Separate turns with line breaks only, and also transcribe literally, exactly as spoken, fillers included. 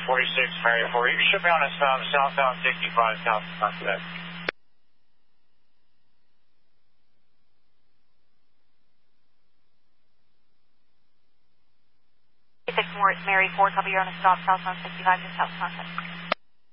forty-six, Mary four. You should be on a um, southbound sixty-five, south of Sunset.
Mary four, copy, you're on a stop, southbound sixty-five to south Sunset.